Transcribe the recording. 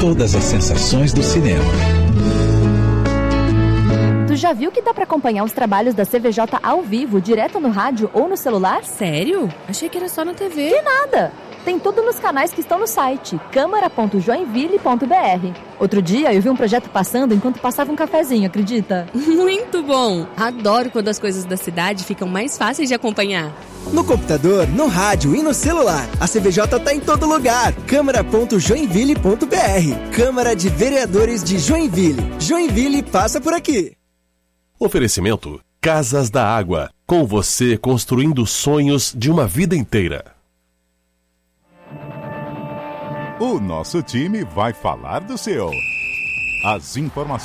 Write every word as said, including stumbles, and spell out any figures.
todas as sensações do cinema. Tu já viu que dá pra acompanhar os trabalhos da C V J ao vivo, direto no rádio ou no celular? Sério? Achei que era só na T V. Que nada! Tem tudo nos canais que estão no site câmara ponto joinville ponto b r. Outro dia eu vi um projeto passando enquanto passava um cafezinho, acredita? Muito bom! Adoro quando as coisas da cidade ficam mais fáceis de acompanhar. No computador, no rádio e no celular. A C V J tá em todo lugar. câmara ponto joinville ponto b r. Câmara de Vereadores de Joinville. Joinville passa por aqui. Oferecimento Casas da Água. Com você construindo sonhos de uma vida inteira. O nosso time vai falar do seu. As informações